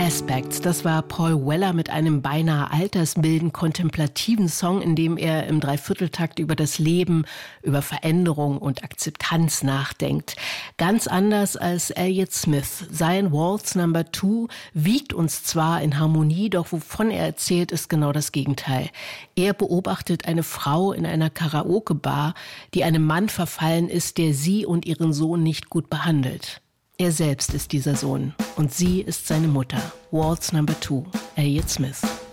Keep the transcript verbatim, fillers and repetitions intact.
Aspects. Das war Paul Weller mit einem beinahe altersmilden, kontemplativen Song, in dem er im Dreivierteltakt über das Leben, über Veränderung und Akzeptanz nachdenkt. Ganz anders als Elliott Smith. Sein Waltz Number Two wiegt uns zwar in Harmonie, doch wovon er erzählt, ist genau das Gegenteil. Er beobachtet eine Frau in einer Karaoke-Bar, die einem Mann verfallen ist, der sie und ihren Sohn nicht gut behandelt. Er selbst ist dieser Sohn und sie ist seine Mutter. Waltz Number Two, Elliott Smith.